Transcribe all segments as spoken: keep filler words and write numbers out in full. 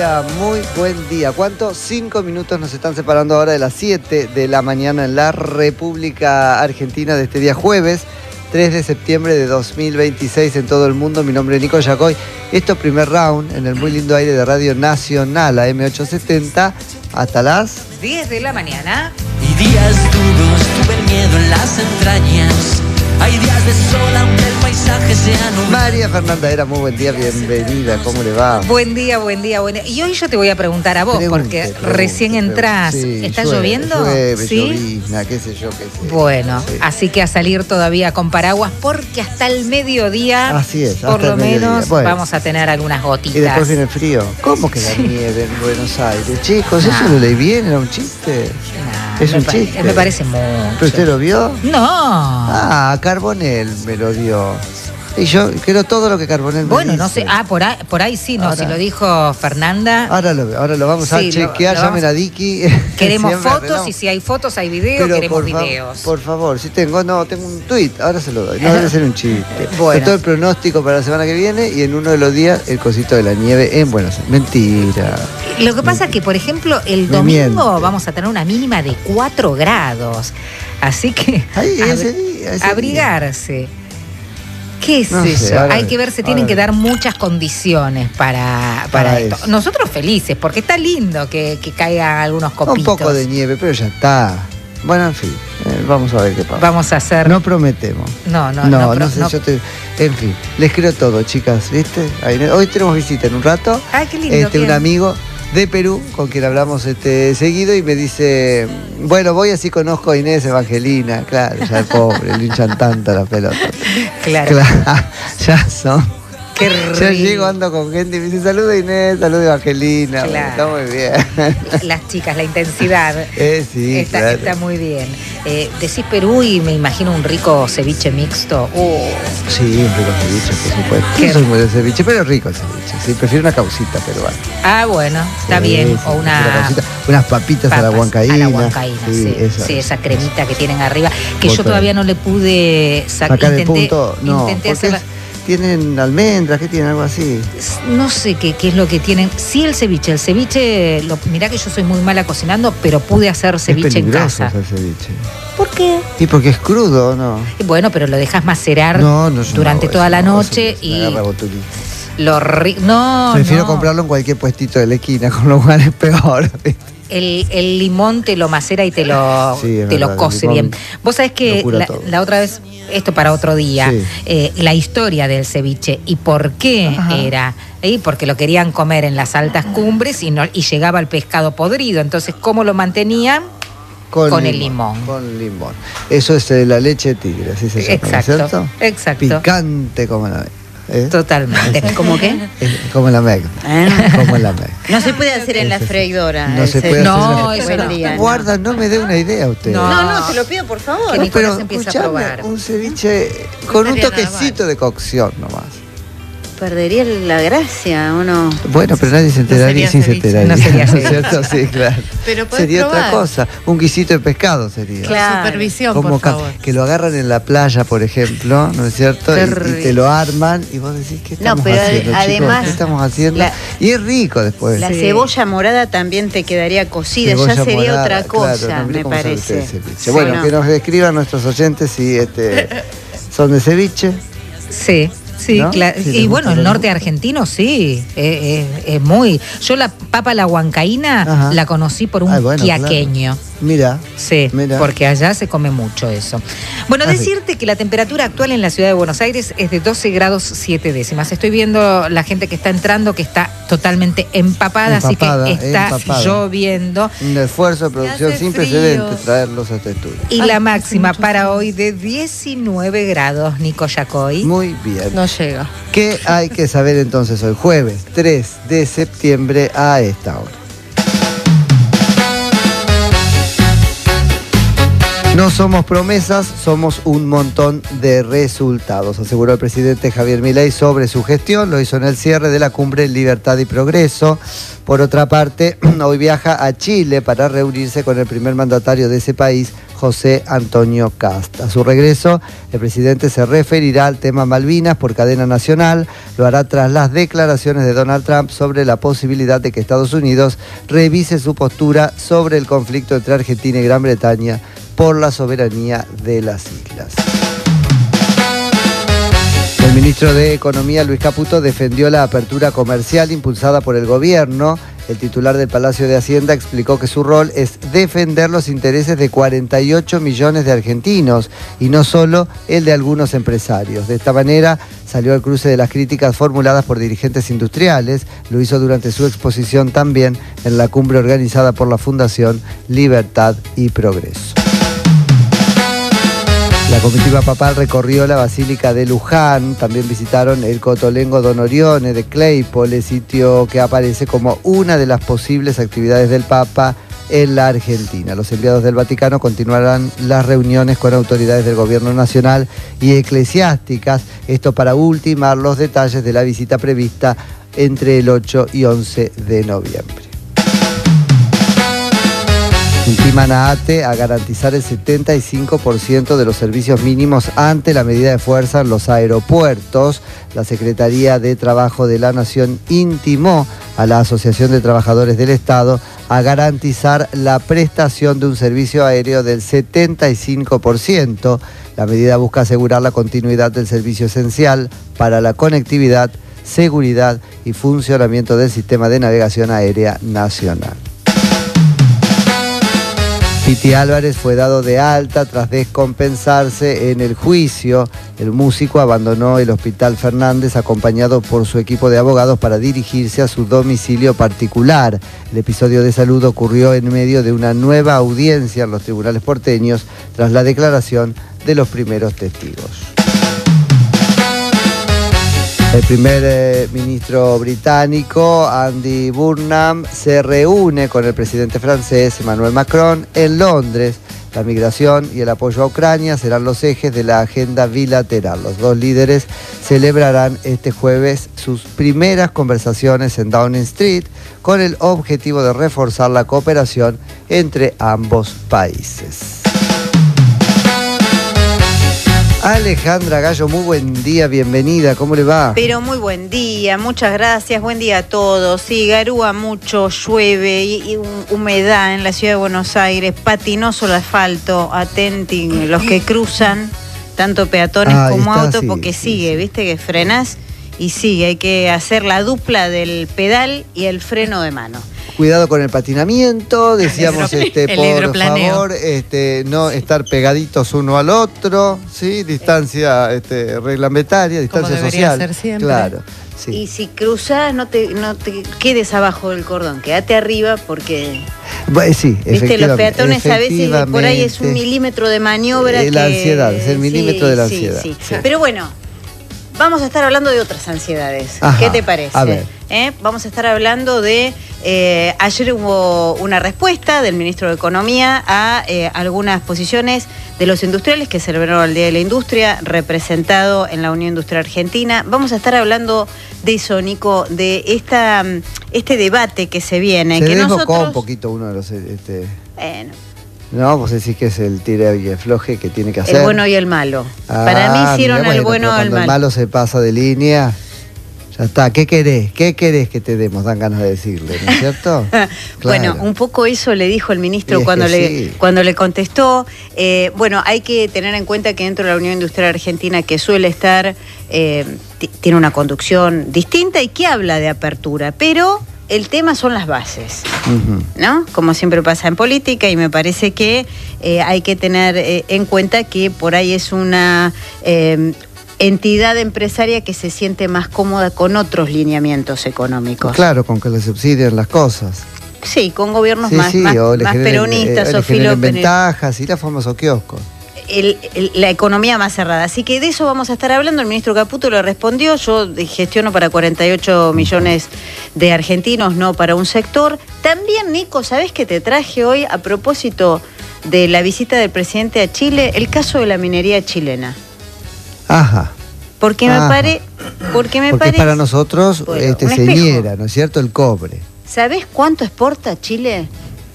día, muy buen día. ¿Cuánto? Cinco minutos nos están separando ahora de las siete de la mañana en la República Argentina de este día jueves, tres de septiembre de dos mil veintiséis en todo el mundo. Mi nombre es Nico Yacoy. Esto es Primer Round en el muy lindo aire de Radio Nacional, a M ochocientos setenta, hasta las diez de la mañana. Y días duros, tuve el miedo en las entrañas. Hay días de sol, aunque el paisaje sea nublado. María Fernanda Era, muy buen día, bienvenida, ¿cómo le va? Buen día, buen día, buen día. Y hoy yo te voy a preguntar a vos, Pregunte, porque pregunte, recién pregunte. entrás. Sí, ¿Está llueve, lloviendo? Llueve, ¿Sí? llovizna, qué sé yo, qué sé. Bueno, Sí. así que a salir todavía con paraguas, porque hasta el mediodía, Así es, por hasta lo el mediodía. menos, Bueno. vamos a tener algunas gotitas. Y después viene el frío. ¿Cómo que la nieve en Buenos Aires? Chicos, Nah. ¿eso lo leí bien? ¿Era un chiste? Nah, Es me un pa- chiste. Me parece mucho. ¿Pero usted lo vio? No. Ah, Carbonell me lo dio. Y yo creo todo lo que Carbonell me Bueno, dice. no sé. Ah, por ahí, por ahí sí, no. Ahora- Si lo dijo Fernanda. Ahora lo, ahora lo vamos a Sí, lo- chequear, lo llamen vamos- a Dicky. Queremos Siempre fotos arreglamos. y si hay fotos, hay videos, Pero queremos por, fa- videos. por favor, si tengo, no, tengo un tuit, ahora se lo doy. No debe ser un chiste. Bueno. Pero todo el pronóstico para la semana que viene y en uno de los días el cosito de la nieve en Buenos Aires. Mentira. Lo que pasa es que, por ejemplo, el Me domingo miente. vamos a tener una mínima de cuatro grados. Así que Ahí, abri- ese día, ese abrigarse. ¿Qué es No sé, eso? ahora- Hay que ver, se tienen ahora- que dar muchas condiciones para, para, Para esto. eso. Nosotros felices, porque está lindo que, que caigan algunos Un copitos. poco de nieve, pero ya está. Bueno, en fin, eh, vamos a ver qué pasa. Vamos a hacer... No prometemos. no, no, No, no, no, pro- sé, no- yo te... En fin, les creo todo, chicas, ¿viste? Ahí- Hoy tenemos visita en un rato. Ay, qué lindo. Este, un ¿quién? amigo de Perú con quien hablamos este seguido y me dice, bueno, voy así conozco a Inés Evangelina. Claro, ya el pobre, le hinchan tanto la pelota. Claro. Claro, ya son. Qué Yo rico. llego, ando con gente y me dice, saluda Inés, saluda Evangelina. Claro. Está muy bien. Las chicas, la intensidad. Eh, sí, está, claro. está muy bien. Eh, decís Perú y me imagino un rico ceviche mixto. Uh, Sí, un rico ceviche, por supuesto. Qué Yo soy muy de ceviche, pero rico el ceviche. Sí, prefiero una causita peruana. ah, bueno, está Sí, bien. sí, o una... causita, unas papitas a la papas huancaína. A la huancaína, sí. esa, Sí, esa cremita que tienen arriba. Que Otra. yo todavía no le pude sa- Sacar el intenté, punto, no, intenté porque hacerla. es- tienen almendras, ¿qué tienen? Algo así. No sé qué, qué es lo que tienen. Sí, el ceviche. El ceviche, lo, mirá que yo soy muy mala cocinando, pero pude hacer ceviche es en peligroso casa. hacer ceviche. ¿Por qué? Y porque es crudo, ¿no? Y bueno, pero lo dejas macerar No, no, yo no durante hago toda eso, la no, noche eso me y agarra botulismo. lo ri- No, Prefiero no. comprarlo en cualquier puestito de la esquina, con lo cual es peor. El, el limón te lo macera y te lo, Sí, es te lo verdad, el cose limón bien. Vos sabés que lo cura la, todo. la otra vez, esto para otro día, Sí. eh, la historia del ceviche y por qué Ajá. era. ¿eh? Porque lo querían comer en las altas cumbres y, no, y llegaba el pescado podrido. Entonces, ¿cómo lo mantenían? Con el limón. Con limón. Eso es eh, la leche de tigre, así se llama, Exacto, ¿no es cierto? exacto. Picante como la ¿eh? Totalmente. ¿Cómo qué? Es como la Meg. Ah. Como la Meg. No se puede hacer en la Ese sí. freidora. No el se puede ceviche. No, hacer. eso Buen no. día, no. Guarda, no me dé una idea usted. No. No, no, te lo pido por favor. Que No, Nicolás pero empieza a escuchame, probar. un ceviche con un estaría nada toquecito de cocción nomás. Perdería la gracia, ¿o no? Bueno, pero nadie se enteraría, sería sí se ceviche. enteraría. No sería ¿no es ceviche. cierto? Sí, claro. Pero podés Sería otra probar. cosa. Un guisito de pescado sería. Claro. Supervisión, Como por ca- favor. que lo agarran en la playa, por ejemplo, ¿no es cierto? Qué Y, y rico. te lo arman y vos decís, ¿qué No, estamos pero haciendo, chicos? además, ¿Qué estamos haciendo? la- y es rico después. La Sí. cebolla morada también te quedaría cocida, Cebolla ya sería morada, otra cosa, claro, no, mire me cómo sabe usted parece. de ceviche. Sí, Bueno, ¿no? que nos describan nuestros oyentes si este, son de ceviche. Sí. Sí, ¿No? claro. Sí, Y les bueno, gusta el lo norte mismo. argentino sí, es, es- es muy... Yo la papa la huancaína Ajá. la conocí por un Ay, bueno, quiaqueño. Mira, Sí, Mira. porque allá se come mucho eso. Bueno, Ah, sí. decirte que la temperatura actual en la ciudad de Buenos Aires es de doce grados siete décimas. Estoy viendo la gente que está entrando que está totalmente empapada, Empapada, así que está empapada. lloviendo. un esfuerzo de producción hace sin frío. precedentes traerlos a este estudio. Y Ay, la hace máxima mucho para frío. hoy de diecinueve grados, Nico Yacoy. Muy bien. No llega. ¿Qué hay que saber entonces hoy, jueves tres de septiembre a esta hora? No somos promesas, somos un montón de resultados, aseguró el presidente Javier Milei sobre su gestión. Lo hizo en el cierre de la cumbre Libertad y Progreso. Por otra parte, hoy viaja a Chile para reunirse con el primer mandatario de ese país, José Antonio Kast. A su regreso, el presidente se referirá al tema Malvinas por cadena nacional. Lo hará tras las declaraciones de Donald Trump sobre la posibilidad de que Estados Unidos revise su postura sobre el conflicto entre Argentina y Gran Bretaña por la soberanía de las islas. El ministro de Economía, Luis Caputo, defendió la apertura comercial impulsada por el gobierno. El titular del Palacio de Hacienda explicó que su rol es defender los intereses de cuarenta y ocho millones de argentinos y no solo el de algunos empresarios. De esta manera salió al cruce de las críticas formuladas por dirigentes industriales. Lo hizo durante su exposición también en la cumbre organizada por la Fundación Libertad y Progreso. La comitiva papal recorrió la Basílica de Luján, también visitaron el Cotolengo Don Orione de Claypole, sitio que aparece como una de las posibles actividades del Papa en la Argentina. Los enviados del Vaticano continuarán las reuniones con autoridades del gobierno nacional y eclesiásticas, esto para ultimar los detalles de la visita prevista entre el ocho y once de noviembre. Intiman a ATE a garantizar el setenta y cinco por ciento de los servicios mínimos ante la medida de fuerza en los aeropuertos. La Secretaría de Trabajo de la Nación intimó a la Asociación de Trabajadores del Estado a garantizar la prestación de un servicio aéreo del setenta y cinco por ciento. La medida busca asegurar la continuidad del servicio esencial para la conectividad, seguridad y funcionamiento del sistema de navegación aérea nacional. Piti Álvarez fue dado de alta tras descompensarse en el juicio. El músico abandonó el Hospital Fernández acompañado por su equipo de abogados para dirigirse a su domicilio particular. El episodio de salud ocurrió en medio de una nueva audiencia en los tribunales porteños tras la declaración de los primeros testigos. El primer eh, ministro británico, Andy Burnham, se reúne con el presidente francés, Emmanuel Macron, en Londres. La migración y el apoyo a Ucrania serán los ejes de la agenda bilateral. Los dos líderes celebrarán este jueves sus primeras conversaciones en Downing Street con el objetivo de reforzar la cooperación entre ambos países. Alejandra Gallo, muy buen día, bienvenida, ¿cómo le va? Pero muy buen día, muchas gracias, buen día a todos. Sí, garúa mucho, llueve y, y humedad en la ciudad de Buenos Aires, patinoso el asfalto, atenten los que cruzan, tanto peatones ah, como está, autos, sí, porque sí, sigue, sí. viste que frenas y sigue, hay que hacer la dupla del pedal y el freno de mano. Cuidado con el patinamiento, decíamos El este, el por hidroplaneo. favor, este, no estar pegaditos uno al otro, ¿sí? Distancia este, reglamentaria, distancia debería social. ser siempre. Claro, sí. Y si cruzás, no te, no te quedes abajo del cordón, quédate arriba porque... Bueno, sí, Viste, los peatones a veces por ahí es un efectivamente. milímetro de maniobra. Eh, que... la ansiedad, es el milímetro sí, de la sí, ansiedad. sí. Sí. Pero bueno, vamos a estar hablando de otras ansiedades. Ajá, ¿Qué te parece? a ver. ¿Eh? Vamos a estar hablando de... Eh, ayer hubo una respuesta del ministro de Economía a eh, algunas posiciones de los industriales que celebraron el Día de la Industria, representado en la Unión Industrial Argentina. Vamos a estar hablando de eso, Nico, de esta, este debate que se viene. Se que desbocó nosotros... un poquito uno de los... Este... Bueno, No, vos decís que es el tire y afloje que tiene que hacer. el bueno y el malo. Ah, Para mí hicieron mirá, el bueno, bueno o el cuando malo. el malo se pasa de línea, ya está. ¿Qué querés? ¿Qué querés que te demos? Dan ganas de decirle, ¿no es cierto? Bueno, Claro. un poco eso le dijo el ministro Y es cuando que le sí. cuando le contestó. Eh, bueno, hay que tener en cuenta que dentro de la Unión Industrial Argentina, que suele estar, eh, t- tiene una conducción distinta y que habla de apertura, pero el tema son las bases. Ujú. ¿No? Como siempre pasa en política, y me parece que eh, hay que tener eh, en cuenta que por ahí es una eh, entidad empresaria que se siente más cómoda con otros lineamientos económicos. Claro, con que le subsidien las cosas. Sí, con gobiernos Sí, más, sí, más, o le más generen, peronistas eh, o le generen filópenes. ventajas y la famoso kiosco. El, el, la economía más cerrada. Así que de eso vamos a estar hablando. El ministro Caputo lo respondió. Yo gestiono para cuarenta y ocho millones de argentinos, no para un sector. También, Nico, ¿sabés qué te traje hoy a propósito de la visita del presidente a Chile? El caso de la minería chilena. Ajá. Porque me Ajá. pare, porque me Porque parece... para nosotros Bueno, este un espejo. señera, ¿no es cierto? El cobre. ¿Sabés cuánto exporta Chile?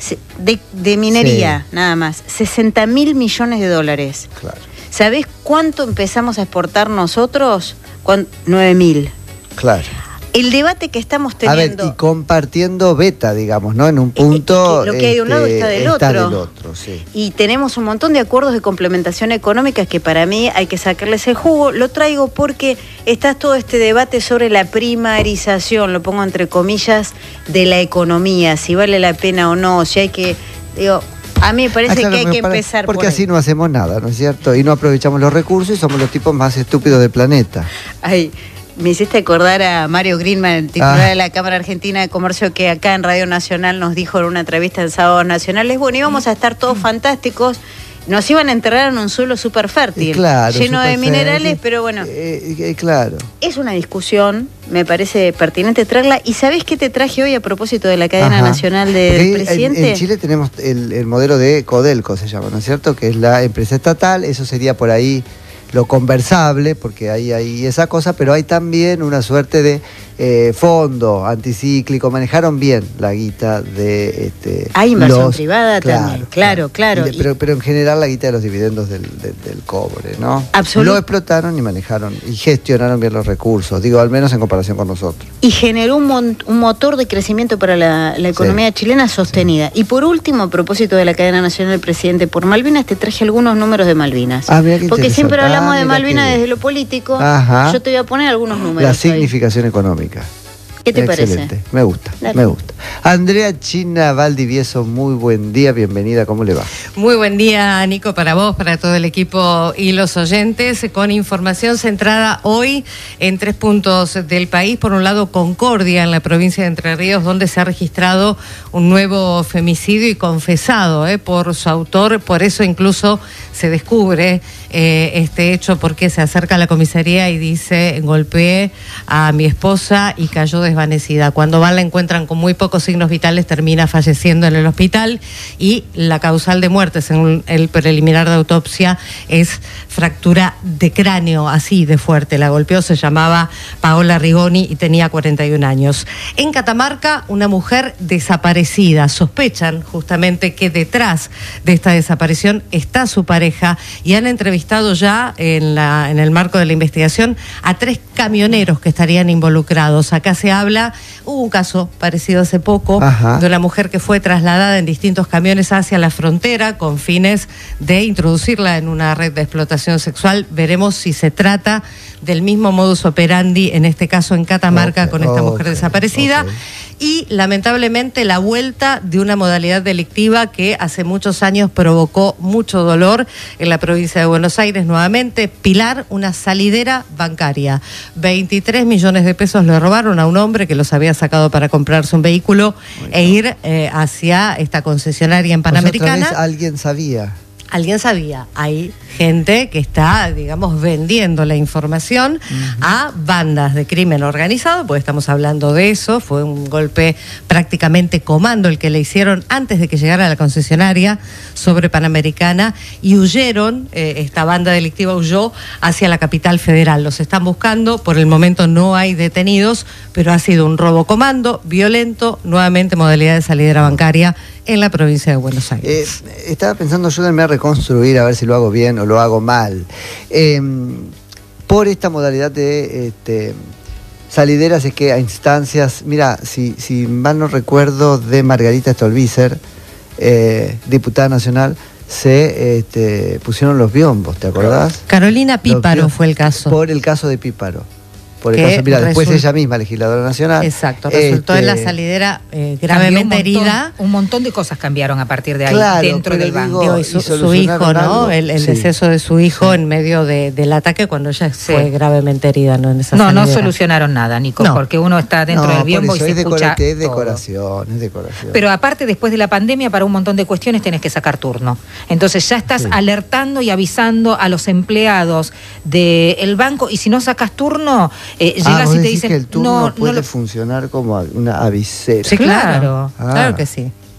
de, de minería, sí. nada más, sesenta mil millones de dólares. Claro. ¿Sabés cuánto empezamos a exportar nosotros? nueve mil. Claro. El debate que estamos teniendo... A ver, y compartiendo beta, digamos, ¿no? En un punto... Es que lo que hay de un lado está del está otro. Del otro sí. Y tenemos un montón de acuerdos de complementación económica que para mí hay que sacarles el jugo. Lo traigo porque está todo este debate sobre la primarización, lo pongo entre comillas, de la economía, si vale la pena o no, si hay que... digo, a mí me parece ah, claro, que hay que para, empezar porque por así ahí. no hacemos nada, ¿no es cierto? Y no aprovechamos los recursos y somos los tipos más estúpidos del planeta. Ay... Me hiciste acordar a Mario Greenman, el titular ah. de la Cámara Argentina de Comercio, que acá en Radio Nacional nos dijo en una entrevista en Sábados Nacionales, bueno, íbamos a estar todos fantásticos, nos iban a enterrar en un suelo súper fértil, claro, lleno super de minerales, fértil. Pero bueno, eh, eh, claro. Es una discusión, me parece pertinente traerla. ¿Y sabés qué te traje hoy a propósito de la cadena Ajá. nacional del Porque presidente? En, en Chile tenemos el, el modelo de Codelco, se llama, ¿no es cierto? Que es la empresa estatal, eso sería por ahí lo conversable, porque hay, hay esa cosa, pero hay también una suerte de eh, fondo anticíclico. Manejaron bien la guita de... Este, hay inversión los, privada claro, también, claro, claro. De, pero, pero en general la guita de los dividendos del, del, del cobre, ¿no? Absolut- Lo explotaron y manejaron y gestionaron bien los recursos, digo, al menos en comparación con nosotros. Y generó un, mon- un motor de crecimiento para la, la economía sí. chilena sostenida. Sí. Y por último, a propósito de la cadena nacional del presidente por Malvinas, te traje algunos números de Malvinas. Ah, mira qué porque siempre hablamos ah, de Malvinas que... desde lo político. Ajá. Yo te voy a poner algunos números. La significación ahí. económica. ¿Qué te Excelente. parece? Me gusta, Dale. me gusta. Andrea China Valdivieso, muy buen día, bienvenida, ¿cómo le va? Muy buen día, Nico, para vos, para todo el equipo y los oyentes, con información centrada hoy en tres puntos del país. Por un lado, Concordia, en la provincia de Entre Ríos, donde se ha registrado un nuevo femicidio y confesado eh, por su autor, por eso incluso se descubre eh, este hecho, porque se acerca a la comisaría y dice, golpeé a mi esposa y cayó desvanecida. Cuando van la encuentran con muy pocos signos vitales, termina falleciendo en el hospital y la causal de muerte, según el preliminar de autopsia, es fractura de cráneo, así de fuerte. La golpeó, se llamaba Paola Rigoni y tenía cuarenta y un años. En Catamarca, una mujer desaparecida. Sospechan justamente que detrás de esta desaparición está su pareja y han entrevistado ya en, la, en el marco de la investigación a tres camioneros que estarían involucrados. Acá se habla, hubo un caso parecido hace poco, Ajá. de una mujer que fue trasladada en distintos camiones hacia la frontera con fines de introducirla en una red de explotación sexual. Veremos si se trata del mismo modus operandi, en este caso en Catamarca, okay, con esta okay, mujer desaparecida. Okay. Y lamentablemente la vuelta de una modalidad delictiva que hace muchos años provocó mucho dolor en la provincia de Buenos Aires. Nuevamente, Pilar, una salidera bancaria. veintitrés millones de pesos le robaron a un hombre que los había sacado para comprarse un vehículo bueno. e ir eh, hacia esta concesionaria en Panamericana. Pues otra vez alguien sabía. Alguien sabía, hay gente que está, digamos, vendiendo la información uh-huh. a bandas de crimen organizado, porque estamos hablando de eso, fue un golpe prácticamente comando el que le hicieron antes de que llegara a la concesionaria sobre Panamericana y huyeron, eh, esta banda delictiva huyó hacia la capital federal. Los están buscando, por el momento no hay detenidos, pero ha sido un robo comando, violento, nuevamente modalidad de salidera bancaria en la provincia de Buenos Aires. Eh, estaba pensando, ayúdenme a reconstruir, a ver si lo hago bien o lo hago mal. Eh, por esta modalidad de este, salideras es que a instancias, mira, si, si mal no recuerdo, de Margarita Stolbizer, eh, diputada nacional, se este, pusieron los biombos, ¿te acordás? Carolina Píparo fue el caso. Por el caso de Píparo. Por el caso, mira, después result... ella misma, legisladora nacional. Exacto, resultó este... en la salidera eh, gravemente un montón, herida. Un montón de cosas cambiaron a partir de ahí, claro, dentro del banco. Digo, y su, y su hijo, ¿no? Algo. El, el sí. deceso de su hijo sí. en medio de, del ataque cuando ella sí. fue gravemente herida, ¿no? En esa no, salidera. no solucionaron nada, Nico, no. porque uno está dentro no, del biombo y se es escucha Es todo. decoración, es decoración. Pero aparte, después de la pandemia, para un montón de cuestiones tenés que sacar turno. Entonces ya estás sí. alertando y avisando a los empleados del banco, y si no sacas turno, eh, llegas ah, y te dicen, que el turno no, puede no lo... funcionar como una avisera. Sí, claro, ah. claro que sí.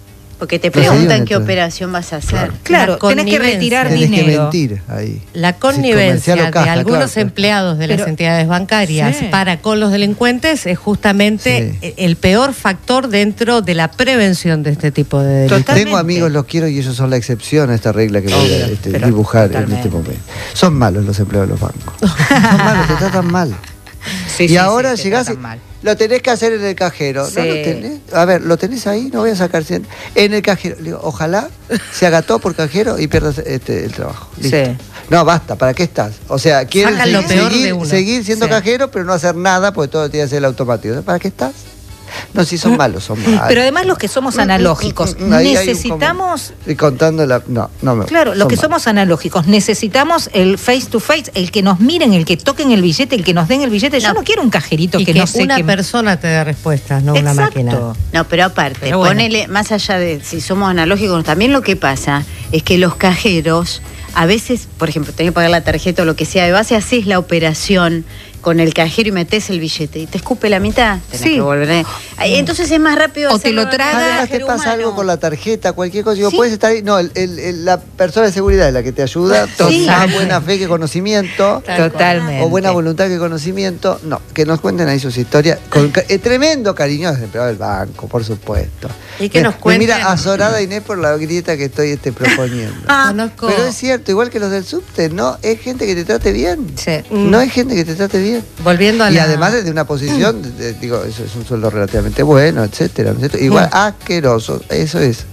Porque te No se dio preguntan en qué esto. operación vas a hacer. Claro, La tenés que connivencia. retirar Tenés que dinero. mentir ahí. La Sí, connivencia comercial o caja, de algunos claro. empleados de las Pero- entidades bancarias Sí. para con los delincuentes es justamente Sí. el peor factor dentro de la prevención de este tipo de delitos. Totalmente. Tengo amigos, los quiero y ellos son la excepción a esta regla que voy a Obvio, este, pero dibujar totalmente. en este momento. Son malos los empleados de los bancos. Son malos, te tratan mal. Sí, y sí, ahora sí, te llegás y tratan mal. lo tenés que hacer en el cajero. Sí. ¿No lo tenés? A ver, ¿lo tenés ahí? No voy a sacar cien. En el cajero. Le digo, ojalá se haga todo por cajero y pierdas este, el trabajo. Listo. Sí. No, basta, ¿para qué estás? O sea, quieren Sacan lo segui- peor seguir, de uno. seguir siendo Sí. cajero, pero no hacer nada porque todo tiene que ser el automático. ¿Para qué estás? No, si son malos, son malos. Pero además los que somos analógicos, Mm, mm, mm, ahí hay un necesitamos... como- Estoy contando la... No, no me Claro, los son que malos. somos analógicos, necesitamos el face to face, el que nos miren, el que toquen el billete, el que nos den el billete. Yo No. no quiero un cajerito Y que, que, no sé una qué- persona te dé respuestas, no una Exacto. máquina. No, pero aparte, Pero bueno. ponele, más allá de si somos analógicos, también lo que pasa es que los cajeros, a veces, por ejemplo, tenés que pagar la tarjeta o lo que sea, de base haces la operación con el cajero y metés el billete y te escupe la mitad. Tenés Sí. que volver a- Ahí, entonces es más rápido O te hacerlo lo traga. en el Además te cajero pasa humano. algo con la tarjeta, cualquier cosa. Digo, Sí. puedes estar ahí. No, el- el- el- la persona de seguridad es la que te ayuda. Sí. Más buena fe que conocimiento. Totalmente. O buena voluntad que conocimiento. No, que nos cuenten ahí sus historias. Con ca- eh, tremendo cariño desde empleado del banco, por supuesto. Y que Me- nos me cuenten. mira azorada Inés por la grieta que estoy este, proponiendo. Conozco. Pero es cierto, igual que los del subte, ¿no? Es gente que te trate bien. Sí. Mm. No hay gente que te trate bien. Volviendo a Y la... además desde una posición, de- de- digo, eso es un sueldo relativamente bueno, etcétera, ¿no es cierto? Igual asqueroso, eso es.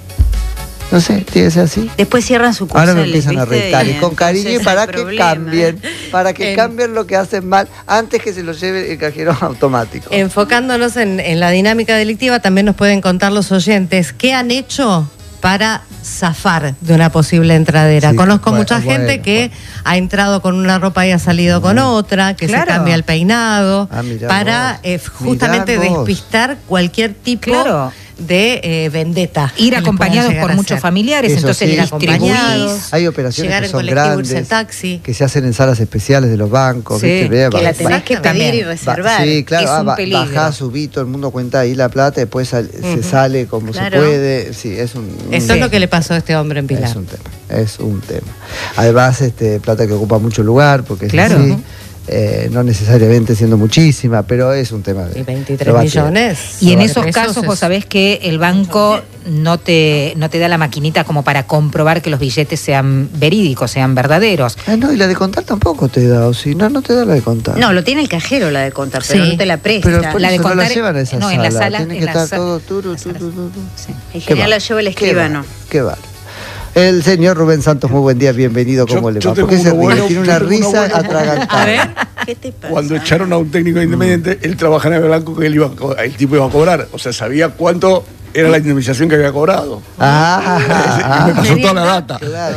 No sé, tiene que ser así. Después cierran su Ahora me empiezan a retar y con cariño y entonces para hay que problema. cambien, para que En- cambien lo que hacen mal antes que se lo lleve el cajero automático. Enfocándonos en, en la dinámica delictiva, también nos pueden contar los oyentes qué han hecho para zafar de una posible entradera. Sí, Conozco bueno, mucha gente bueno, que bueno. ha entrado con una ropa y ha salido con otra, que Claro. se cambia el peinado, Ah, mirá para vos. eh, justamente Mirá vos. despistar cualquier tipo Claro. de eh, vendetta. Ir que le acompañados puedan llegar por a muchos hacer. familiares, Eso entonces sí. Ir distribuís. acompañados, Hay operaciones llegar que en son colectivo, irse en grandes, taxi. que se hacen en salas especiales de los bancos, Sí, ¿viste? Ve, Que va- la va- tenés que pedir También. y Va- reservar. Sí, claro, Es ah, un ba- peligro. bajás, subí, todo el mundo cuenta ahí la plata, después sal- se Ujú. sale como Claro. se puede. Sí, es un, un- Eso es lo que le pasó a este hombre en Pilar. es un tema, es un tema. Además, este, plata que ocupa mucho lugar, porque es Claro. así, eh, no necesariamente siendo muchísima, pero es un tema de... Y veintitrés lo va a millones. Y en de esos pesos casos es- vos sabés que el banco no te, no te da la maquinita como para comprobar que los billetes sean verídicos, sean verdaderos. Ah, no, y la de contar tampoco te da, o si no, no te da la de contar. No, lo tiene el cajero la de contar, pero Sí. no te la presta. pero por la de eso no contar- la llevan a esa no, sala. en la sala- Tiene en que la estar sa- todo turu, las turu, salas. turu. Sí. En Qué general va, lo lleva el qué escribano. va, Qué va. El señor Rubén Santos, muy buen día, bienvenido. Yo- ¿Cómo le yo va? tengo ¿Por qué se uno ríe? bueno, Tiene yo una tengo uno risa bueno. atragantada. A ver. ¿Qué te pasa? Cuando echaron a un técnico independiente, él trabajaba en el banco que él iba a co- el tipo iba a cobrar. O sea, sabía cuánto era la indemnización que había cobrado. Ah, y me pasó toda la data. claro.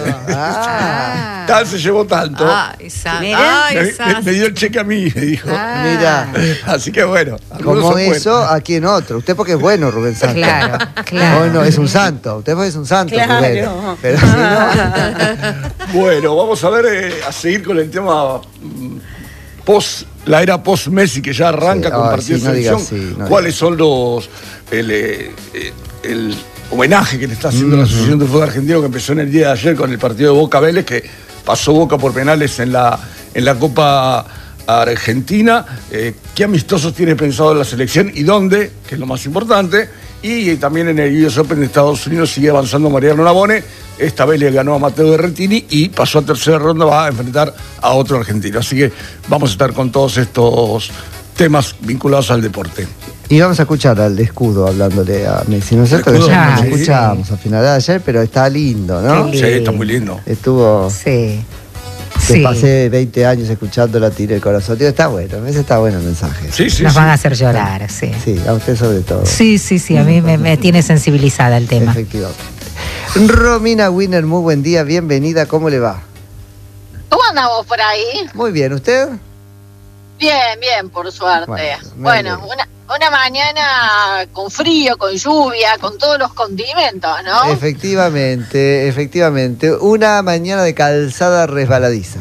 Ah, Tal se llevó tanto. Ay, Sa- Mirá. ay, me, me- Sa- me dio el cheque a mí, me dijo. mira, Así que bueno. algunos como son buenos. eso, aquí en otro. Usted porque es bueno, Rubén Santos. Claro, claro. Hoy no, es un santo. Usted porque es un santo, Claro. Rubén. Pero si no... Bueno, vamos a ver, eh, a seguir con el tema mm, post, la era post Messi que ya arranca Sí, con ay, partido sí, de no digas selección. sí, no ¿Cuáles son los el, eh, eh, el homenaje que le está haciendo la Asociación de Fútbol Argentino, que empezó en el día de ayer con el partido de Boca Vélez, que pasó Boca por penales en la, en la Copa Argentina? Eh, ¿Qué amistosos tiene pensado la selección y dónde? Que es lo más importante. Y eh, también en el U S Open de Estados Unidos sigue avanzando Mariano Navone. Esta vez le ganó a Mateo Berrettini y pasó a tercera ronda, va a enfrentar a otro argentino. Así que vamos a estar con todos estos temas vinculados al deporte. Y vamos a escuchar al de Escudo hablándole a Messi, ¿no es cierto? Que Escudo, ya nos sí. escuchábamos al final de ayer, pero está lindo, ¿no? Qué Sí, está muy lindo. Estuvo... Sí. Que Sí. pasé veinte años escuchando la tira el corazón. Tío, está bueno, ese está bueno el mensaje. Sí, sí, Nos sí. van a hacer llorar, sí. Sí, a usted sobre todo. Sí, sí, sí, a mí me, me tiene sensibilizada el tema. Efectivamente. Romina Winner, muy buen día, bienvenida, ¿cómo le va? ¿Cómo andamos por ahí? Muy bien, ¿usted? Bien, bien, por suerte. Bueno, me Bueno, alegro. una, una mañana con frío, con lluvia, con todos los condimentos, ¿no? Efectivamente, efectivamente. Una mañana de calzada resbaladiza.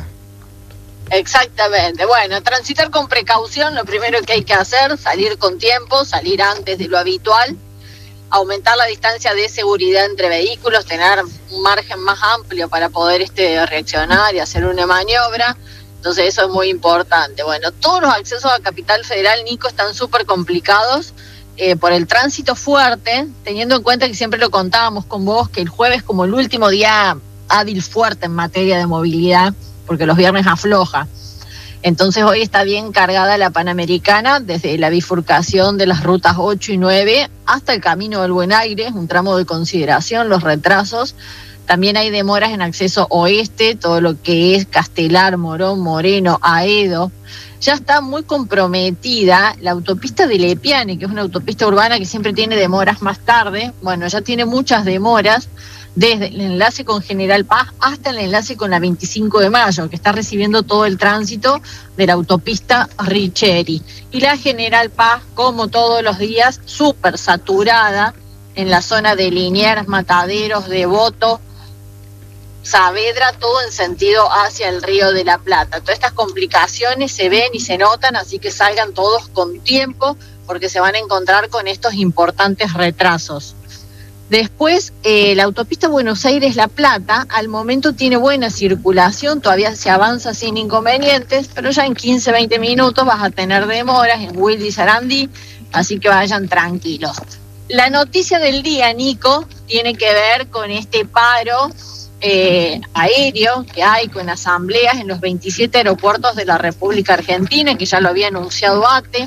Exactamente. Bueno, transitar con precaución, lo primero que hay que hacer, salir con tiempo, salir antes de lo habitual. aumentar la distancia de seguridad entre vehículos, tener un margen más amplio para poder este, reaccionar y hacer una maniobra. Entonces eso es muy importante. Bueno, todos los accesos a Capital Federal, Nico, están súper complicados eh, por el tránsito fuerte, teniendo en cuenta que siempre lo contábamos con vos, que el jueves como el último día hábil fuerte en materia de movilidad, porque los viernes afloja. Entonces hoy está bien cargada la Panamericana, desde la bifurcación de las rutas ocho y nueve hasta el Camino del Buen Aire, un tramo de consideración, los retrasos. También hay demoras en acceso oeste, todo lo que es Castelar, Morón, Moreno, Aedo. Ya está muy comprometida la autopista de Lepiane, que es una autopista urbana que siempre tiene demoras más tarde. Bueno, ya tiene muchas demoras, desde el enlace con General Paz hasta el enlace con la veinticinco de mayo, que está recibiendo todo el tránsito de la autopista Richeri. Y la General Paz, como todos los días, súper saturada en la zona de Liniers, Mataderos, Devoto, Saavedra, todo en sentido hacia el Río de la Plata. Todas estas complicaciones se ven y se notan, así que salgan todos con tiempo, porque se van a encontrar con estos importantes retrasos. Después, eh, la autopista Buenos Aires-La Plata, al momento tiene buena circulación, todavía se avanza sin inconvenientes, pero ya en quince, veinte minutos vas a tener demoras en Wilde y Sarandí, así que vayan tranquilos. La noticia del día, Nico, tiene que ver con este paro eh, aéreo que hay con asambleas en los veintisiete aeropuertos de la República Argentina, que ya lo había anunciado A T E.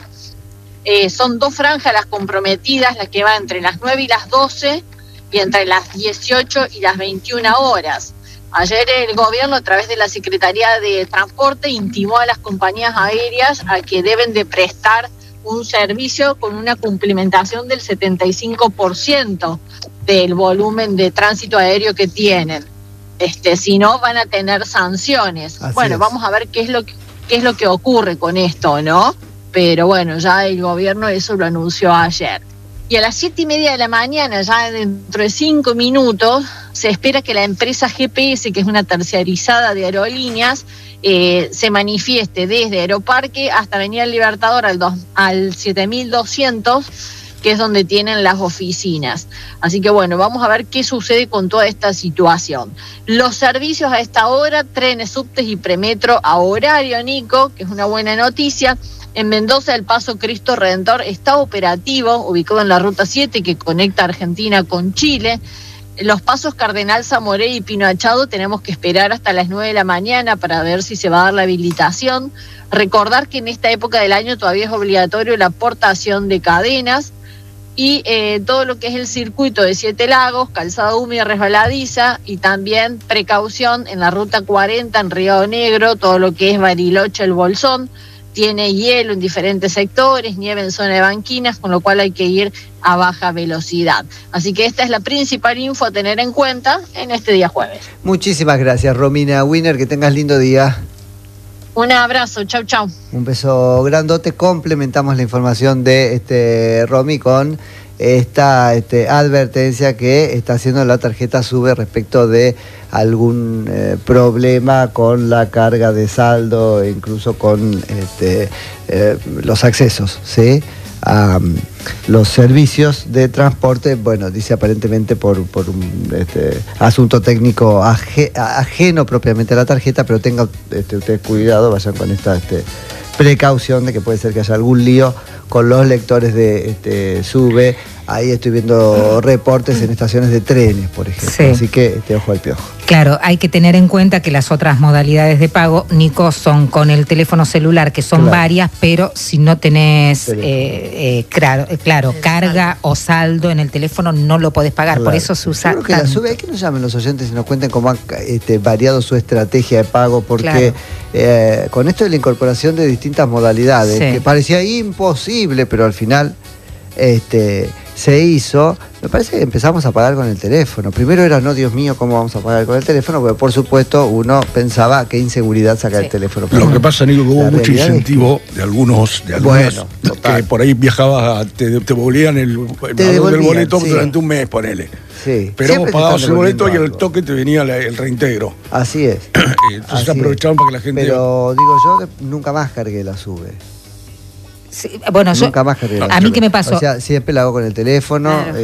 Eh, son dos franjas las comprometidas, las que van entre las nueve y las doce, y entre las dieciocho y las veintiuna horas. Ayer el gobierno, a través de la Secretaría de Transporte, intimó a las compañías aéreas a que deben de prestar un servicio con una cumplimentación del setenta y cinco por ciento del volumen de tránsito aéreo que tienen. Este, si no, van a tener sanciones. Así bueno, es. Vamos a ver qué es lo que, qué es lo que ocurre con esto, ¿no? Pero bueno, ya el gobierno eso lo anunció ayer. Y a las siete y media de la mañana, ya dentro de cinco minutos, se espera que la empresa G P S, que es una terciarizada de aerolíneas, eh, se manifieste desde Aeroparque hasta Avenida Libertador al, dos, al siete mil doscientos, que es donde tienen las oficinas. Así que bueno, vamos a ver qué sucede con toda esta situación. Los servicios a esta hora, trenes, subtes y premetro a horario, Nico, que es una buena noticia. En Mendoza, el Paso Cristo Redentor está operativo, ubicado en la Ruta siete, que conecta Argentina con Chile. Los pasos Cardenal Zamoré y Pino Achado tenemos que esperar hasta las nueve de la mañana para ver si se va a dar la habilitación. Recordar que en esta época del año todavía es obligatorio la portación de cadenas. Y eh, todo lo que es el circuito de Siete Lagos, calzada húmeda resbaladiza, y también precaución en la Ruta cuarenta en Río Negro, todo lo que es Bariloche, El Bolsón. Tiene hielo en diferentes sectores, nieve en zona de banquinas, con lo cual hay que ir a baja velocidad. Así que esta es la principal info a tener en cuenta en este día jueves. Muchísimas gracias, Romina Wiener, que tengas lindo día. Un abrazo, chau, chau. Un beso grandote. Complementamos la información de este Romy con esta este, advertencia que está haciendo la tarjeta SUBE respecto de algún eh, problema con la carga de saldo e incluso con este, eh, los accesos, ¿sí? A um, los servicios de transporte. Bueno, dice aparentemente por, por un este, asunto técnico aje, ajeno propiamente a la tarjeta, pero tengan este, ustedes cuidado, vayan con esta este, precaución de que puede ser que haya algún lío con los lectores de este, SUBE. Ahí estoy viendo reportes en estaciones de trenes, por ejemplo. Sí. Así que este, ojo al piojo. Claro, hay que tener en cuenta que las otras modalidades de pago, Nico, son con el teléfono celular, que son claro. varias, pero si no tenés, eh, eh, claro, eh, claro carga o saldo en el teléfono, no lo podés pagar. Claro. Por eso se usa. Yo creo que tanto. La SUBE, hay que nos llamen los oyentes y nos cuenten cómo han este, variado su estrategia de pago, porque claro. eh, con esto de la incorporación de distintas modalidades, sí. que parecía imposible, pero al final este, se hizo. Me parece que empezamos a pagar con el teléfono. Primero era, no, Dios mío, ¿cómo vamos a pagar con el teléfono? Porque por supuesto uno pensaba qué inseguridad sacar sí. el teléfono. Pero Lo que pasa, Nico, que hubo mucho incentivo es que... de algunos, de algunos bueno, que por ahí viajabas, te, te volvían el, el te valor del boleto sí. durante un mes, ponele. Sí. Pero vos pagabas el boleto y al toque te venía la, el reintegro. Así es. Entonces Así aprovechaban es. para que la gente... Pero digo yo que nunca más cargué la SUBE. Sí, bueno, nunca yo, más cargué. A mí, ¿qué me pasó? O sea, siempre la hago con el teléfono. Claro.